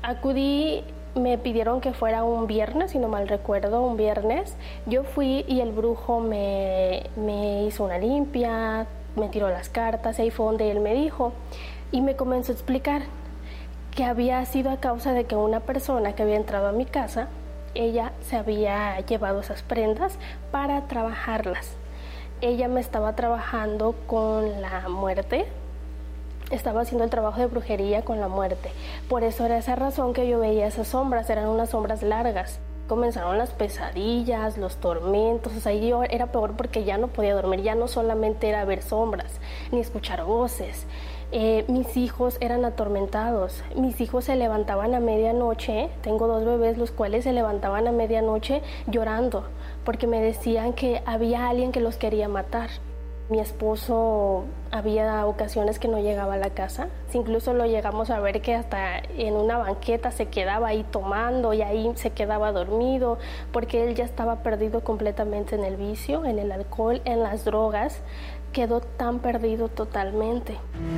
Acudí, me pidieron que fuera un viernes, si no mal recuerdo, un viernes. Yo fui y el brujo me hizo una limpia, me tiró las cartas, y ahí fue donde él me dijo y me comenzó a explicar que había sido a causa de que una persona que había entrado a mi casa, ella se había llevado esas prendas para trabajarlas. Ella me estaba trabajando con la muerte, estaba haciendo el trabajo de brujería con la muerte. Por eso era esa razón que yo veía esas sombras, eran unas sombras largas. Comenzaron las pesadillas, los tormentos, o sea, yo era peor porque ya no podía dormir, ya no solamente era ver sombras, ni escuchar voces. Mis hijos eran atormentados, mis hijos se levantaban a medianoche, tengo 2 bebés los cuales se levantaban a medianoche llorando porque me decían que había alguien que los quería matar. Mi esposo había ocasiones que no llegaba a la casa, incluso lo llegamos a ver que hasta en una banqueta se quedaba ahí tomando y ahí se quedaba dormido porque él ya estaba perdido completamente en el vicio, en el alcohol, en las drogas, quedó tan perdido totalmente.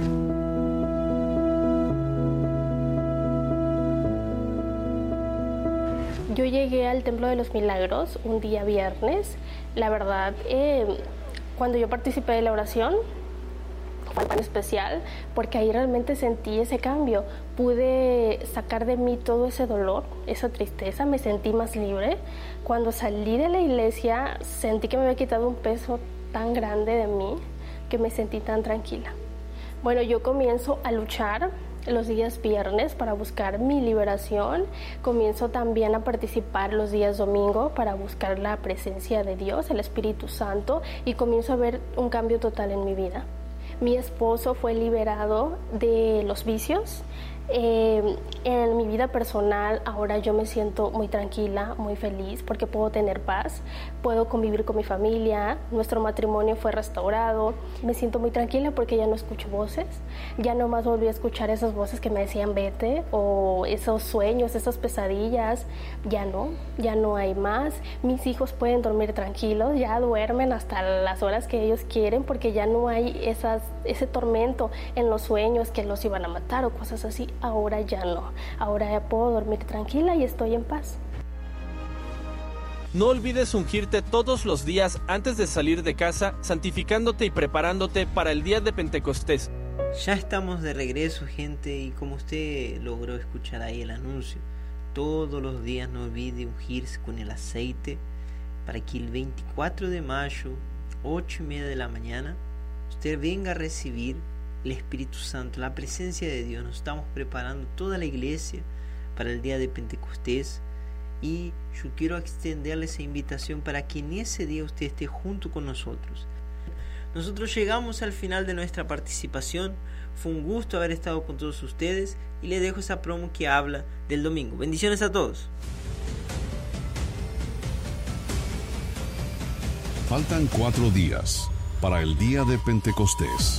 Yo llegué al Templo de los Milagros un día viernes, la verdad, cuando yo participé de la oración, fue tan especial porque ahí realmente sentí ese cambio. Pude sacar de mí todo ese dolor, esa tristeza, me sentí más libre. Cuando salí de la iglesia sentí que me había quitado un peso tan grande de mí que me sentí tan tranquila. Bueno, yo comienzo a luchar los días viernes para buscar mi liberación. Comienzo también a participar los días domingo para buscar la presencia de Dios, el Espíritu Santo, y comienzo a ver un cambio total en mi vida. Mi esposo fue liberado de los vicios. En mi vida personal ahora yo me siento muy tranquila, muy feliz porque puedo tener paz, puedo convivir con mi familia, nuestro matrimonio fue restaurado, me siento muy tranquila porque ya no escucho voces, ya no más volví a escuchar esas voces que me decían vete o esos sueños, esas pesadillas, ya no hay más. Mis hijos pueden dormir tranquilos, ya duermen hasta las horas que ellos quieren porque ya no hay ese tormento en los sueños que los iban a matar o cosas así. Ahora ya no, ahora ya puedo dormir tranquila y estoy en paz. No olvides ungirte todos los días antes de salir de casa, santificándote y preparándote para el día de Pentecostés. Ya estamos de regreso, gente, y como usted logró escuchar ahí el anuncio, todos los días no olvide ungirse con el aceite para que el 24 de mayo, 8:30 de la mañana, usted venga a recibir el Espíritu Santo, la presencia de Dios. Nos estamos preparando toda la iglesia para el día de Pentecostés y yo quiero extenderle esa invitación para que en ese día usted esté junto con nosotros. Nosotros llegamos al final de nuestra participación. Fue un gusto haber estado con todos ustedes y le dejo esa promo que habla del domingo. Bendiciones a todos. Faltan 4 días para el día de Pentecostés,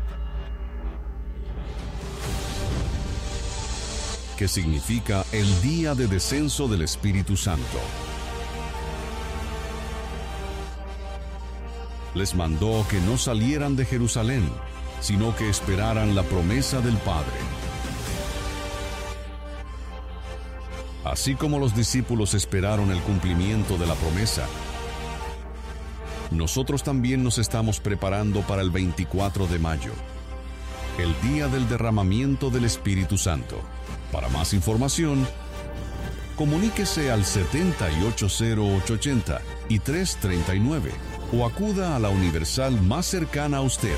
que significa el día de descenso del Espíritu Santo. Les mandó que no salieran de Jerusalén, sino que esperaran la promesa del Padre. Así como los discípulos esperaron el cumplimiento de la promesa, nosotros también nos estamos preparando para el 24 de mayo, el día del derramamiento del Espíritu Santo. Para más información, comuníquese al 780880 y 339 o acuda a la Universal más cercana a usted.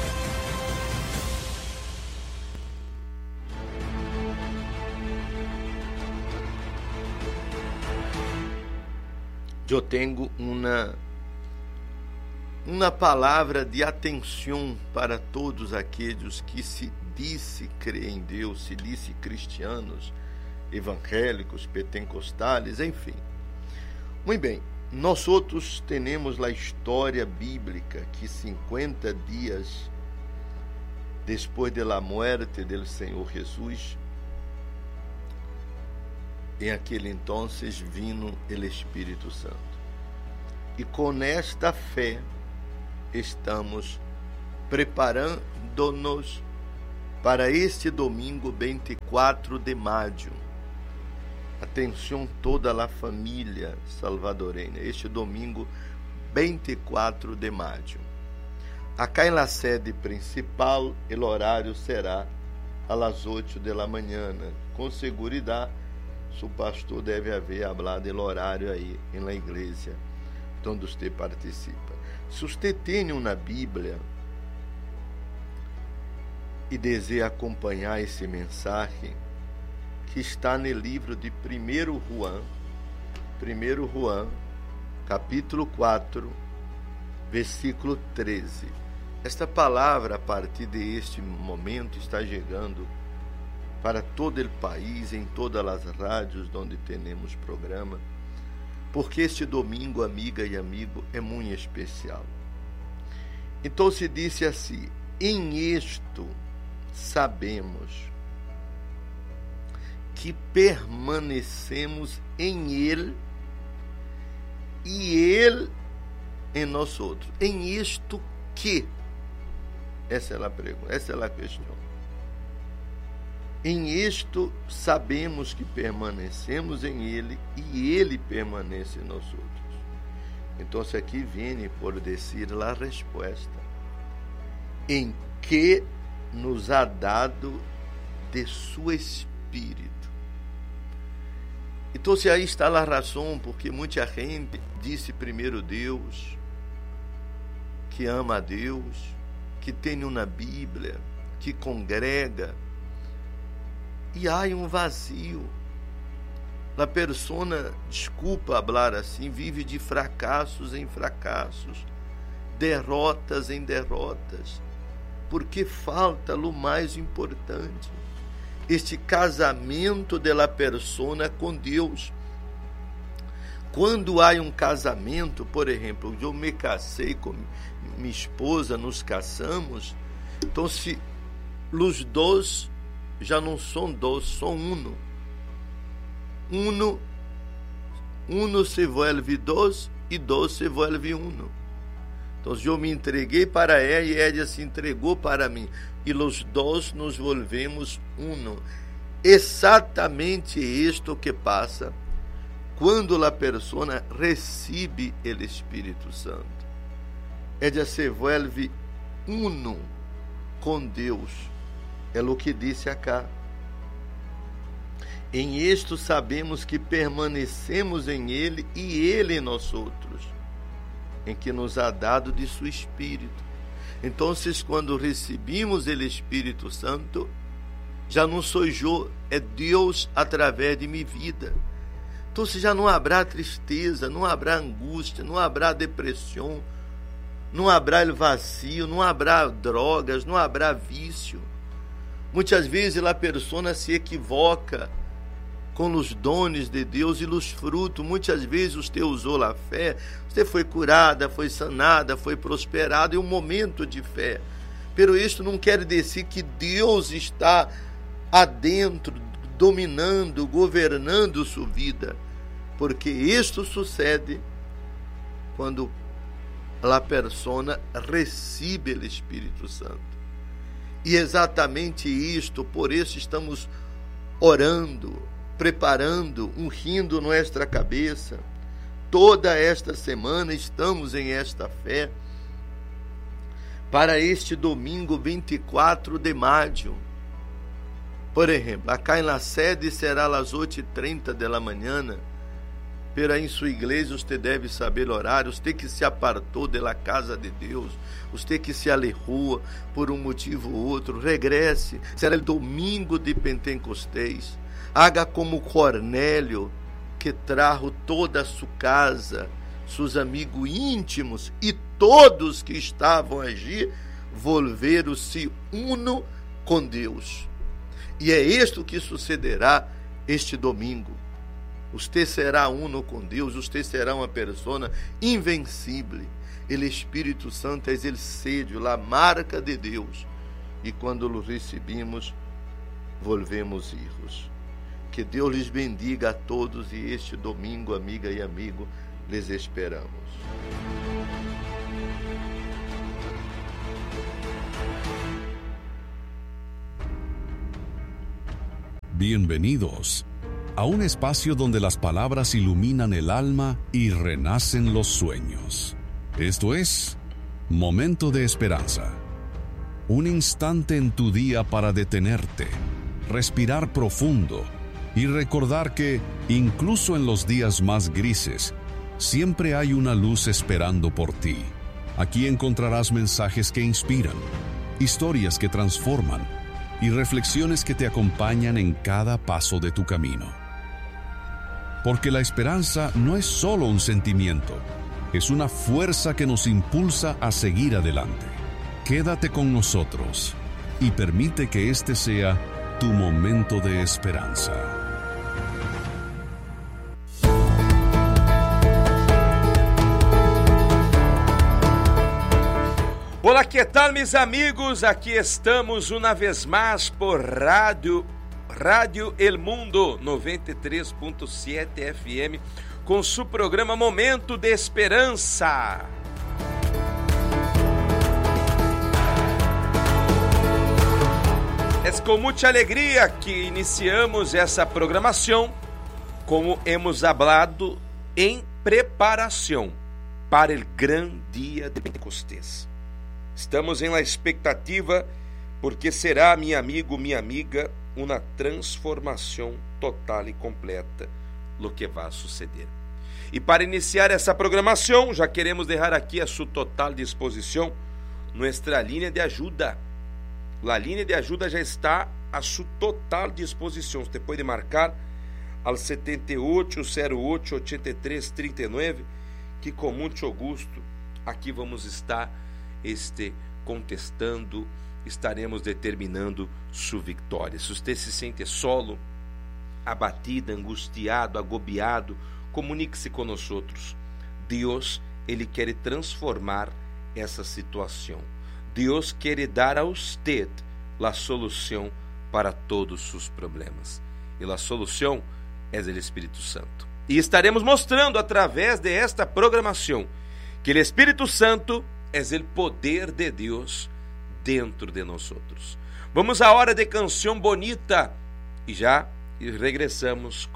Eu tenho uma palavra de atenção para todos aqueles que se disse crer em Deus, se disse cristianos, evangélicos, pentecostales, enfim. Muito bem, nós outros temos a história bíblica que 50 dias depois da muerte do Senhor Jesus, em aquele entonces vino o Espírito Santo. E com esta fé estamos preparando-nos para este domingo 24 de maio, Atenção toda a família salvadoreña, este domingo 24 de maio. Acá na sede principal, o horário será às 8 da manhã. Com segurança, o pastor deve haver falado do horário aí na igreja onde você participa. Se você tem uma Bíblia e deseja acompanhar esse mensagem, que está no livro de 1 Juan, capítulo 4, versículo 13. Esta palavra, a partir deste momento, está chegando para todo o país, em todas as rádios onde temos programa, porque este domingo, amiga e amigo, é muito especial. Então se disse assim: em isto sabemos que permanecemos em Ele e Ele em nós outros. Em isto que? Essa é a pergunta, essa é a questão. Em isto sabemos que permanecemos em Ele e Ele permanece em nós outros. Então, aqui vem por dizer a resposta: em que nos ha dado de seu Espírito. Então, aí está a razão porque muita gente disse primeiro Deus, que ama a Deus, que tem uma Bíblia, que congrega, e há um vazio. A persona, desculpa falar assim, vive de fracassos em fracassos, derrotas em derrotas, porque falta o mais importante, este casamento da persona com Deus. Quando há um casamento, por exemplo, eu me casei com minha esposa, nos casamos, então se os dois já não são dois, são um. Uno se vuelve dois e dois se vuelve uno. Então eu me entreguei para ela e ela se entregou para mim. E os dois nos volvemos uno. Exatamente isto que passa quando a persona recebe o Espírito Santo. Ela se vuelve uno com Deus. É o que disse acá. Em isto sabemos que permanecemos em Ele e Ele em nós outros, em que nos ha dado de seu Espírito. Então, quando recebemos o Espírito Santo, já não sou eu, é Deus através de minha vida. Então, já não haverá tristeza, não haverá angústia, não haverá depressão, não haverá vazio, não haverá drogas, não haverá vício. Muitas vezes a persona se equivoca com os dones de Deus e os frutos. Muitas vezes você usou a fé, você foi curada, foi sanada, foi prosperada, é um momento de fé. Pero isto não quer dizer que Deus está adentro, dominando, governando sua vida, porque isto sucede quando a persona recebe o Espírito Santo. E exatamente isto, por isso estamos orando, preparando, ungindo nossa cabeça. Toda esta semana estamos em esta fé para este domingo 24 de maio. Por exemplo, acá na sede será às 8h30 da manhã, pero em sua igreja você deve saber o horário, você que se apartou da casa de Deus, você que se alejou por um motivo ou outro, regresse, será o domingo de Pentecostés. Haga como Cornélio, que trajo toda a sua casa, seus amigos íntimos e todos que estavam allí, volveram-se uno com Deus. E é isto que sucederá este domingo. Você será uno com Deus, você será uma persona invencível. O Espírito Santo é o sello, a marca de Deus. E quando o recebemos, volvemos hijos. Que Deus lhes bendiga a todos e este domingo, amiga e amigo, les esperamos. Bienvenidos. a un espacio donde las palabras iluminan el alma y renacen los sueños. Esto es Momento de Esperanza. Un instante en tu día para detenerte, respirar profundo y recordar que, incluso en los días más grises, siempre hay una luz esperando por ti. Aquí encontrarás mensajes que inspiran, historias que transforman y reflexiones que te acompañan en cada paso de tu camino. Porque la esperanza no es solo un sentimiento, es una fuerza que nos impulsa a seguir adelante. Quédate con nosotros y permite que este sea tu momento de esperanza. Olá, que tal, meus amigos? Aqui estamos uma vez mais por Rádio El Mundo 93.7 FM com seu programa Momento de Esperança. É com muita alegria que iniciamos essa programação, como hemos hablado, em preparação para o grande dia de Pentecostés. Estamos em la expectativa, porque será, meu amigo, minha amiga, uma transformação total e completa lo que vai suceder. E para iniciar essa programação, já queremos deixar aqui a sua total disposição nossa linha de ajuda. A linha de ajuda já está a sua total disposição. Você pode marcar ao 7808-8339, que com muito gosto aqui vamos estar contestando, estaremos determinando sua vitória. Se você se sente solo, abatido, angustiado, agobiado, comunique-se com nós outros. Deus, Ele quer transformar essa situação. Deus quer dar a você a solução para todos os seus problemas. E a solução é o Espírito Santo. E estaremos mostrando através de esta programação que o Espírito Santo é o poder de Deus dentro de nós outros. Vamos à hora de canção bonita e já regressamos